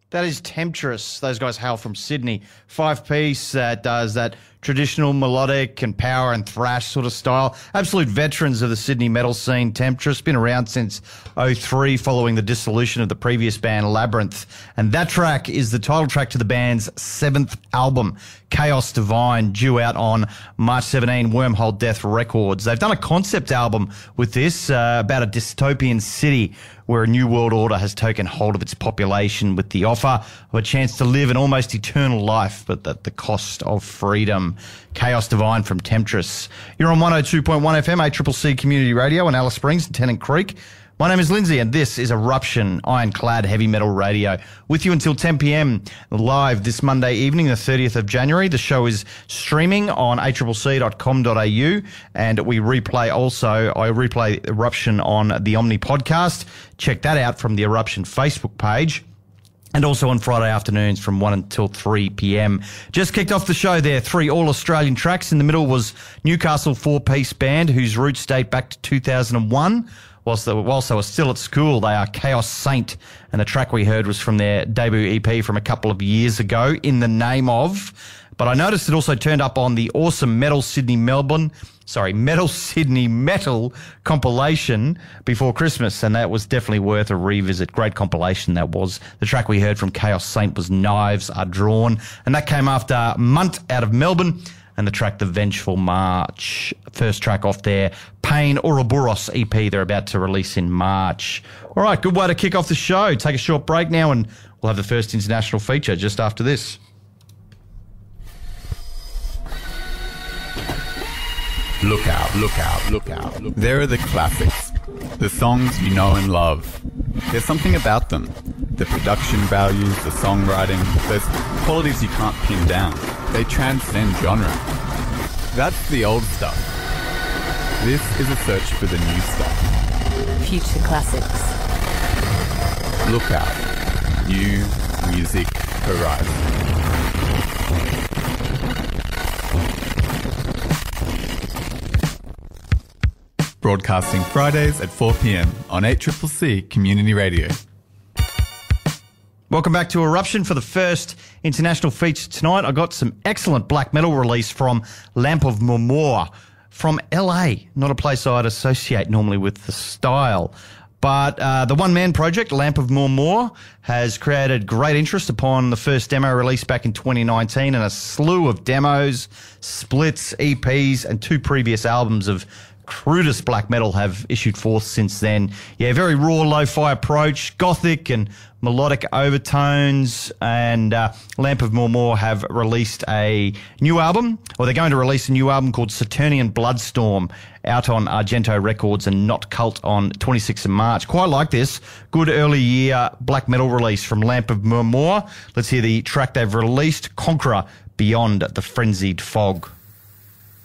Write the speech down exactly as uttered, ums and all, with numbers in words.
That is Temptress. Those guys hail from Sydney. Five-piece that does that traditional melodic and power and thrash sort of style. Absolute veterans of the Sydney metal scene, Temptress. Been around since oh three following the dissolution of the previous band, Labyrinth. And that track is the title track to the band's seventh album, Chaos Divine, due out on March seventeenth, Wormhole Death Records. They've done a concept album with this uh, about a dystopian city where a new world order has taken hold of its population with the offer of a chance to live an almost eternal life, but at the cost of freedom. Chaos Divine from Temptress. You're on one oh two point one F M, A C C C Community Radio in Alice Springs and Tennant Creek. My name is Lindsay, and this is Eruption, ironclad heavy metal radio. With you until ten p.m, live this Monday evening, the thirtieth of January. The show is streaming on a c c c dot com dot a u, and we replay also, I replay Eruption on the Omni podcast. Check that out from the Eruption Facebook page. And also on Friday afternoons from one until three p.m. Just kicked off the show there. Three all-Australian tracks. In the middle was Newcastle four-piece band, whose roots date back to two thousand one. Whilst they, were, whilst they were still at school, they are Chaos Saint, and the track we heard was from their debut E P from a couple of years ago, In the Name Of. But I noticed it also turned up on the awesome Metal Sydney Melbourne, sorry, Metal Sydney Metal compilation before Christmas, and that was definitely worth a revisit. Great compilation that was. The track we heard from Chaos Saint was Knives Are Drawn, and that came after Munt out of Melbourne, and the track The Vengeful March. First track off their Pain Ouroboros E P they're about to release in March. All right, good way to kick off the show. Take a short break now, and we'll have the first international feature just after this. Look out, look out, look out. Look. There are the classics, the songs you know and love. There's something about them. The production values, the songwriting, there's qualities you can't pin down. They transcend genre. That's the old stuff. This is a search for the new stuff. Future classics. Look out. New music horizon. Broadcasting Fridays at four p.m. on A C C C Community Radio. Welcome back to Eruption for the first international feature tonight. I got some excellent black metal release from Lamp of Murmur from L A, not a place I'd associate normally with the style. But uh, the one-man project, Lamp of Murmur, has created great interest upon the first demo released back in twenty nineteen, and a slew of demos, splits, E Ps, and two previous albums of crudest black metal have issued forth since then. Yeah, very raw lo-fi approach, gothic and melodic overtones, and uh, Lamp of Murmur have released a new album, or they're going to release a new album called Saturnian Bloodstorm, out on Argento Records and Not Cult on twenty-sixth of March. Quite like this. Good early year black metal release from Lamp of Murmur. Let's hear the track they've released, Conqueror Beyond the Frenzied Fog.